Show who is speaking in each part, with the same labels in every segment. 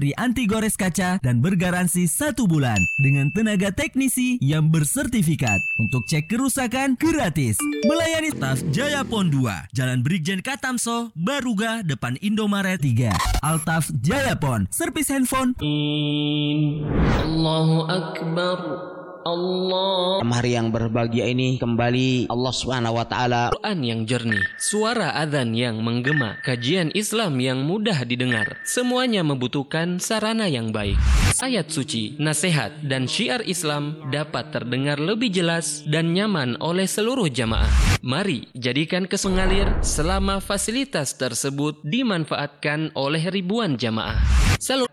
Speaker 1: bateri anti gores kaca dan bergaransi 1 bulan dengan tenaga teknisi yang bersertifikat. Untuk cek kerusakan gratis. Melayani staf Jaya Pon 2, Jalan Brigjen Katamso, Baruga, depan Indomaret 3. Altaf Jaya Pon, servis handphone.
Speaker 2: Allahu Akbar. Allah.
Speaker 3: Hari yang berbahagia ini kembali Allah Subhanahu wa taala.
Speaker 2: Quran yang jernih, suara adzan yang menggema, kajian Islam yang mudah didengar. Semuanya membutuhkan sarana yang baik. Ayat suci, nasihat dan syiar Islam dapat terdengar lebih jelas dan nyaman oleh seluruh jamaah. Mari jadikan kesengalir selama fasilitas tersebut dimanfaatkan oleh ribuan jamaah. Salut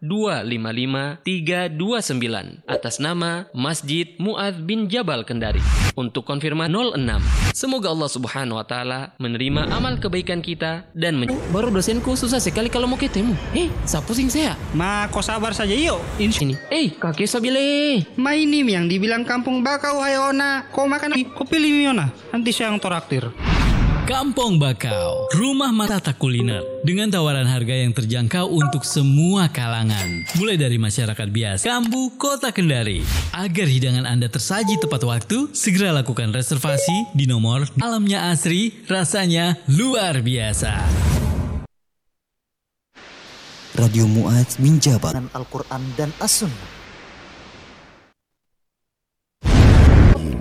Speaker 2: 255329 atas nama Masjid Mu'adz bin Jabal Kendari. Untuk konfirmasi 06. Semoga Allah Subhanahu wa taala menerima amal kebaikan kita dan baru dosenku susah sekali kalau mau ketemu. Sa pusing saya.
Speaker 4: Ma, kau sabar saja yuk.
Speaker 2: Ini. Kakek Sabile.
Speaker 4: Ma ini yang dibilang kampung bakau hayona. Kau makan kau pilih Miona. Nanti saya yang traktir.
Speaker 5: Kampung Bakau, rumah mata kuliner dengan tawaran harga yang terjangkau untuk semua kalangan. Mulai dari masyarakat biasa, Kambu, Kota Kendari. Agar hidangan Anda tersaji tepat waktu, segera lakukan reservasi di nomor alamnya asri, rasanya luar biasa.
Speaker 6: Radio Mu'adz bin Jabal, Al-Quran dan As-Sunnah.